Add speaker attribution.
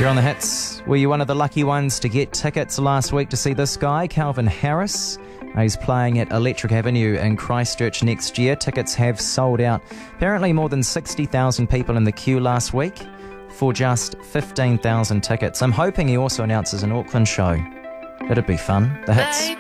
Speaker 1: You're on the hits. Were you one of the lucky ones to get tickets last week to see this guy, Calvin Harris? He's playing at Electric Avenue in Christchurch next year. Tickets have sold out. Apparently more than 60,000 people in the queue last week for just 15,000 tickets. I'm hoping he also announces an Auckland show. It'd be fun. The hits.